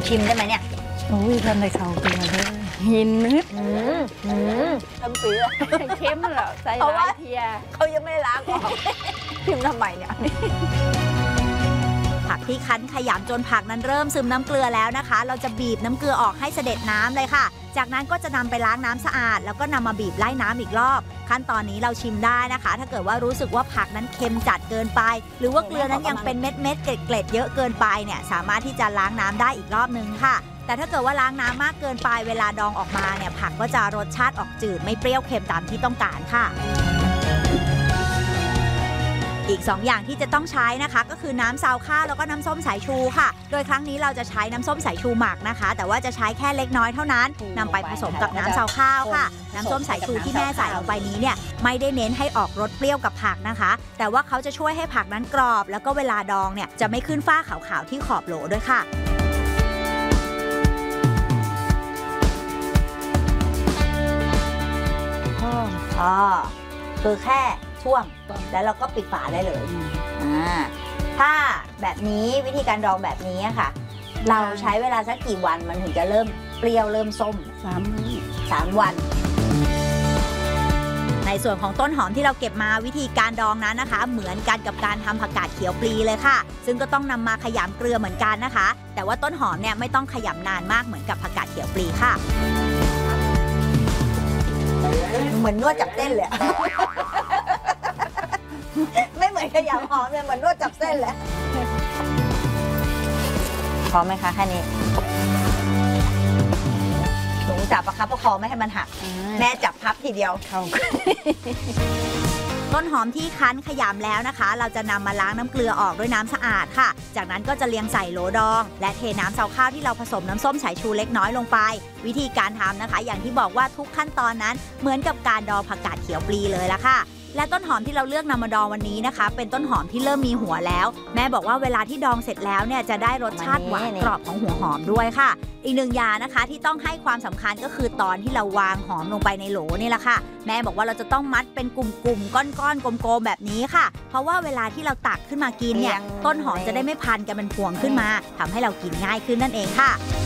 ชิมได้ไหมเนี่ยโอ้ยทำในเขาเกลือเลยหินนึดทำเปลือกเค็มเหรอใส่หลายเทียเขายังไม่ล้างออกชิมทำไมเนี่ยผักที่คั้นขยำจนผักนั้นเริ่มซึมน้ำเกลือแล้วนะคะเราจะบีบน้ำเกลือออกให้เสด็จน้ำเลยค่ะจากนั้นก็จะนำไปล้างน้ำสะอาดแล้วก็นำมาบีบไล่น้ำอีกรอบขั้นตอนนี้เราชิมได้นะคะถ้าเกิดว่ารู้สึกว่าผักนั้นเค็มจัดเกินไปหรือว่าเกลือนั้นยังเป็นเม็ดเกล็ดเยอะเกินไปเนี่ยสามารถที่จะล้างน้ำได้อีกรอบนึงค่ะแต่ถ้าเกิดว่าล้างน้ำมากเกินไปเวลาดองออกมาเนี่ยผักก็จะรสชาติออกจืดไม่เปรี้ยวเค็มตามที่ต้องการค่ะอีก2อย่างที่จะต้องใช้นะคะก็คือน้ำซาวข้าวแล้วก็น้ำส้มสายชูค่ะโดยครั้งนี้เราจะใช้น้ำส้มสายชูหมักนะคะแต่ว่าจะใช้แค่เล็กน้อยเท่านั้นนำไปผสมกับน้ำซาวข้าวค่ะน้ำส้มสายชูที่แม่ใส่ลงไปนี้เนี่ยไม่ได้เน้นให้ออกรสเปรี้ยวกับผักนะคะแต่ว่าเขาจะช่วยให้ผักนั้นกรอบแล้วก็เวลาดองเนี่ยจะไม่ขึ้นฝ้าขาวๆที่ขอบโหลด้วยค่ะคือแค่ช่วงแล้วเราก็ปิดฝาได้เลยถ้าแบบนี้วิธีการดองแบบนี้ค่ะเราใช้เวลาสักกี่วันมันถึงจะเริ่มเปรี้ยวเริ่มส้ม3 วันในส่วนของต้นหอมที่เราเก็บมาวิธีการดองนั้นนะคะเหมือนกันกับการทำผักกาดเขียวปลีเลยค่ะซึ่งก็ต้องนำมาขยำเกลือเหมือนกันนะคะแต่ว่าต้นหอมเนี่ยไม่ต้องขยำนานมากเหมือนกับผักกาดเขียวปลีค่ะเหมือนนวดจับเส้นเลยไม่เหมือนขยำหอมเลยเหมือนนวดจับเส้นเลยพอไหมคะแค่นี้หนูจับประคับประคองไม่ให้มันหักแม่จับพับทีเดียวต้นหอมที่คั้นขยำแล้วนะคะเราจะนำมาล้างน้ำเกลือออกด้วยน้ำสะอาดค่ะจากนั้นก็จะเรียงใส่โหลดองและเทน้ำซาวข้าวที่เราผสมน้ำส้มสายชูเล็กน้อยลงไปวิธีการทำนะคะอย่างที่บอกว่าทุกขั้นตอนนั้นเหมือนกับการดองผักกาดเขียวปลีเลยละค่ะและต้นหอมที่เราเลือกนำมาดองวันนี้นะคะเป็นต้นหอมที่เริ่มมีหัวแล้วแม่บอกว่าเวลาที่ดองเสร็จแล้วเนี่ยจะได้รสชาติหวานกรอบของหัวหอมด้วยค่ะอีก1อย่างนะคะที่ต้องให้ความสำคัญก็คือตอนที่เราวางหอมลงไปในโหลนี่แหละค่ะแม่บอกว่าเราจะต้องมัดเป็นกลุ่มๆก้อนๆกลมๆแบบนี้ค่ะเพราะว่าเวลาที่เราตักขึ้นมากินเนี่ยต้นหอมจะได้ไม่พันกันเป็นพวงขึ้นมาทำให้เรากินง่ายขึ้นนั่นเองค่ะ